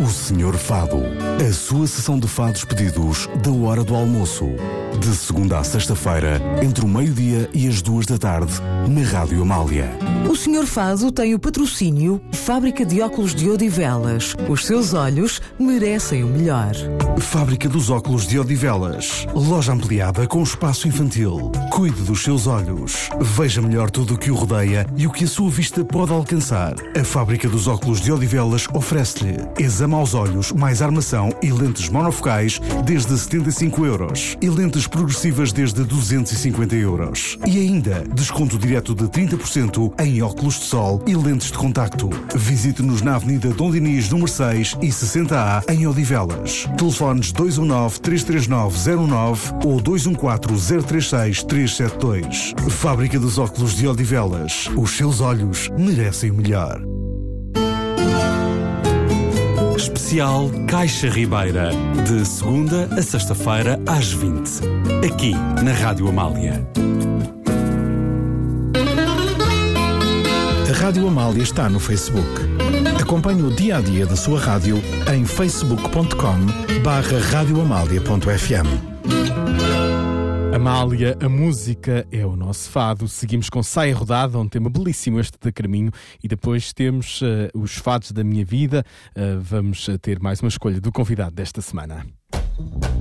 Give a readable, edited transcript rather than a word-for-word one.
O Senhor Fado, a sua sessão de fados pedidos da hora do almoço. De segunda à sexta-feira, entre o meio-dia e as 2 da tarde, na Rádio Amália. O Senhor Fado tem o patrocínio Fábrica de Óculos de Odivelas. Os seus olhos merecem o melhor. Fábrica dos Óculos de Odivelas. Loja ampliada com espaço infantil. Cuide dos seus olhos. Veja melhor tudo o que o rodeia e o que a sua vista pode alcançar. A Fábrica dos Óculos de Odivelas oferece-lhe exame aos olhos, mais armação e lentes monofocais desde 75 euros e lentes progressivas desde 250 euros. E ainda, desconto direto de 30% em óculos de sol e lentes de contacto. Visite-nos na Avenida Dom Dinis, número 6 e 60A, em Odivelas. Telefones 219-339-09 ou 214-036-372. Fábrica dos Óculos de Odivelas. Os seus olhos merecem o melhor. Especial Caixa Ribeira, de segunda a sexta-feira às 20, aqui na Rádio Amália. A Rádio Amália está no Facebook. Acompanhe o dia-a-dia da sua rádio em facebook.com/radioamália.fm. Amália, a música é o nosso fado. Seguimos com Saia Rodada, um tema belíssimo este da Carminho, e depois temos os fados da minha vida. Vamos ter mais uma escolha do convidado desta semana.